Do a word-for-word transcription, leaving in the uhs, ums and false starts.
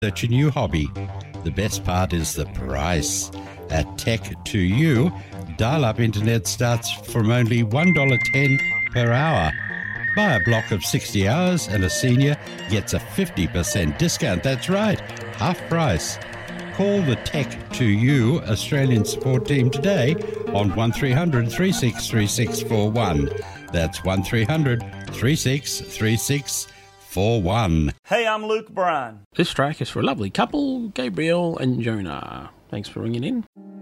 Search a new hobby. The best part is the price. At Tech to You, dial-up internet starts from only one dollar ten per hour. Buy a block of sixty hours and a senior gets a fifty percent discount. That's right, half price. Call the Tech to You Australian support team today on one three hundred, three six three six four one. That's one three hundred, three six three six four one. Hey, I'm Luke Bryan. This track is for a lovely couple, Gabriel and Jonah. Thanks for ringing in.